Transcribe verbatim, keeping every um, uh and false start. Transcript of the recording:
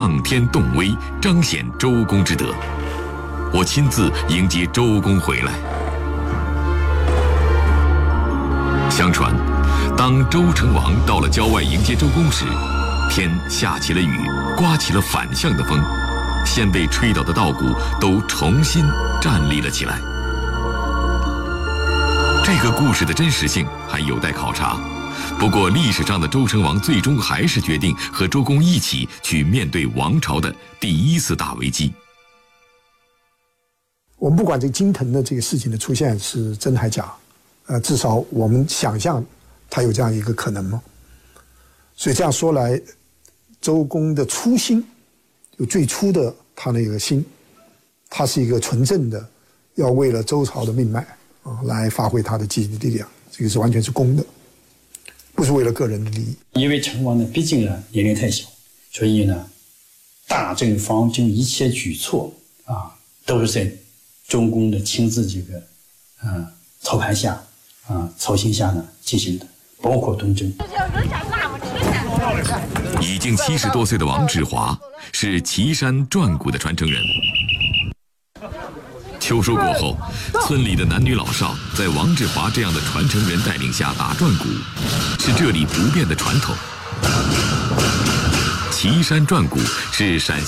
抗天动威，彰显周公之德。我亲自迎接周公回来。相传，当周成王到了郊外迎接周公时，天下起了雨，刮起了反向的风，先被吹倒的稻谷都重新站立了起来。这个故事的真实性还有待考察。不过，历史上的周成王最终还是决定和周公一起去面对王朝的第一次大危机。 我们不管这个金藤的这个事情的出现是真还假，呃，至少我们想象它有这样一个可能吗？所以这样说来，周公的初心，就最初的他那个心，他是一个纯正的，要为了周朝的命脉啊来发挥他的积极力量，这个是完全是公的。不是为了个人的利益， 因为成王呢，毕竟呢年龄太小，所以呢，大政方针一切举措啊，都是在周公的亲自这个，呃，操盘下啊，操心下呢进行的，包括东征。 已经七十多岁的王志华是岐山转鼓的传承人。秋收过后，村里的男女老少在王志华这样的传承人带领下打转鼓，是这里不变的传统。岐山转鼓是陕